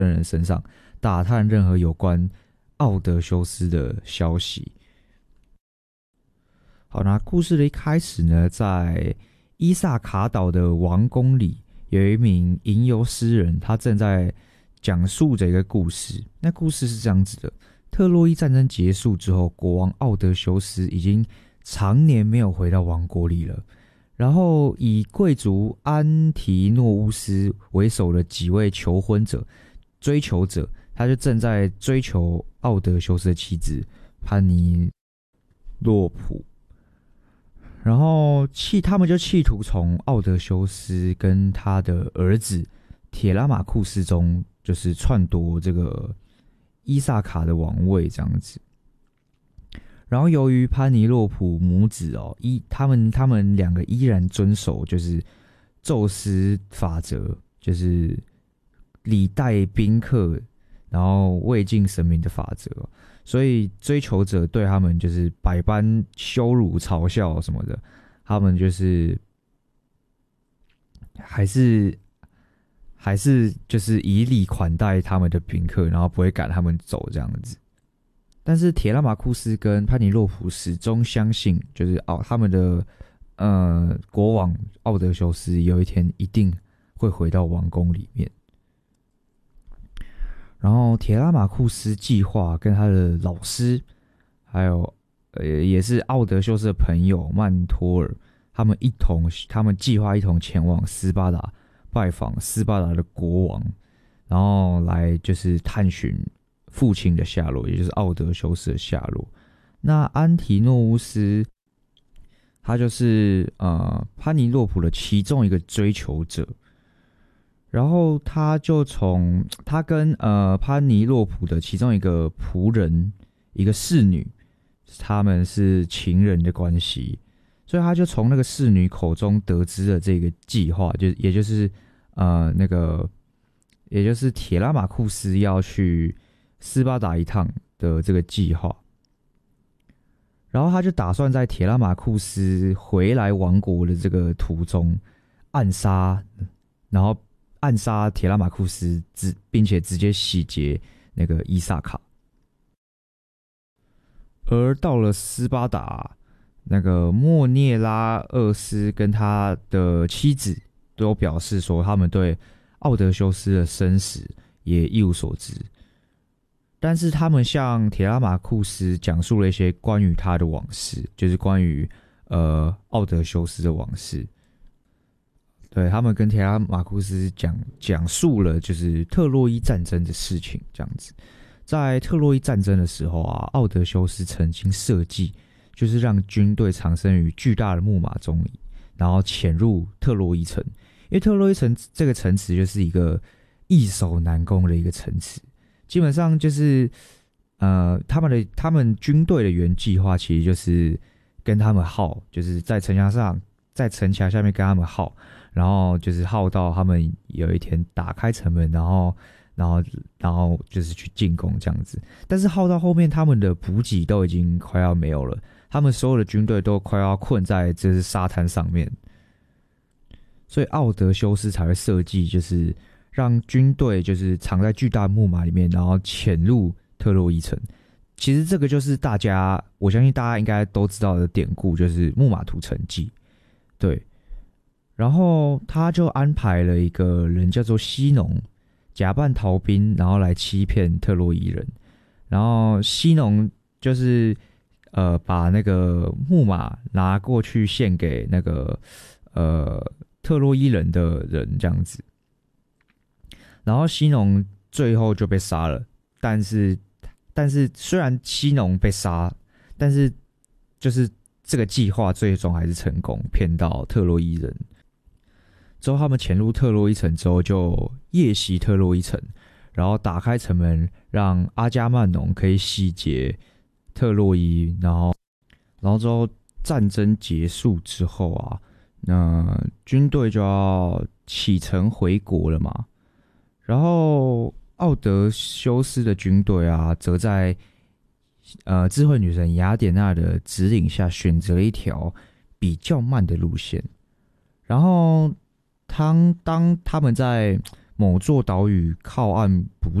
人身上，打探任何有关奥德修斯的消息。好，那故事的一开始呢，在伊萨卡岛的王宫里，有一名吟游诗人，他正在讲述着一个故事。那故事是这样子的：特洛伊战争结束之后，国王奥德修斯已经常年没有回到王国里了。然后以贵族安提诺乌斯为首的几位追求者，他就正在追求奥德修斯的妻子潘尼洛普。然后他们就企图从奥德修斯跟他的儿子铁拉马库斯中，就是篡夺这个伊萨卡的王位这样子。然后由于潘尼洛普母子他们两个依然遵守就是宙斯法则，就是礼待宾客，然后未敬神明的法则，所以追求者对他们就是百般羞辱嘲笑什么的，他们就是还是就是以礼款待他们的宾客，然后不会赶他们走这样子。但是铁拉马库斯跟潘尼洛普始终相信，就是他们的国王奥德修斯有一天一定会回到王宫里面。然后铁拉马库斯计划跟他的老师，还有也是奥德修斯的朋友曼托尔，他们计划一同前往斯巴达拜访斯巴达的国王，然后来就是探寻父亲的下落，也就是奥德修斯的下落。那安提诺乌斯，他就是潘尼洛普的其中一个追求者。然后他跟潘尼洛普的其中一个仆人，一个侍女，他们是情人的关系，所以他就从那个侍女口中得知了这个计划，也就是铁拉马库斯要去斯巴达一趟的这个计划。然后他就打算在铁拉马库斯回来王国的这个途中暗杀铁拉马库斯，并且直接洗劫那个伊萨卡。而到了斯巴达，那个莫涅拉厄斯跟他的妻子都表示说，他们对奥德修斯的生死也一无所知。但是他们向铁拉马库斯讲述了一些关于他的往事，就是关于奥德修斯的往事。对，他们跟铁拉马库斯讲述了就是特洛伊战争的事情，这样子。在特洛伊战争的时候啊，奥德修斯曾经设计，就是让军队藏身于巨大的木马中，然后潜入特洛伊城。因为特洛伊城这个城池就是一个易守难攻的一个城池，基本上就是他们军队的原计划其实就是跟他们耗，就是在城墙下面跟他们耗。然后就是耗到他们有一天打开城门，然后就是去进攻这样子。但是耗到后面，他们的补给都已经快要没有了，他们所有的军队都快要困在就是沙滩上面，所以奥德修斯才会设计，就是让军队就是藏在巨大木马里面，然后潜入特洛伊城。其实这个就是我相信大家应该都知道的典故，就是木马屠城记。对。然后他就安排了一个人叫做西农，假扮逃兵，然后来欺骗特洛伊人。然后西农就是把那个木马拿过去献给那个特洛伊人的人这样子。然后西农最后就被杀了，但是虽然西农被杀，但是就是这个计划最终还是成功，骗到特洛伊人。之后他们潜入特洛伊城之后，就夜袭特洛伊城，然后打开城门，让阿加曼农可以洗劫特洛伊。然后之后战争结束之后啊，那军队就要启程回国了嘛。然后奥德修斯的军队啊，则在智慧女神雅典娜的指引下，选择了一条比较慢的路线。然后当他们在某座岛屿靠岸捕